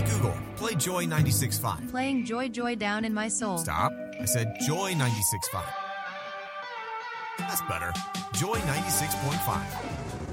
Google, play Joy 96.5. Playing Joy Joy down in my soul. Stop. I said Joy 96.5. That's better. Joy 96.5.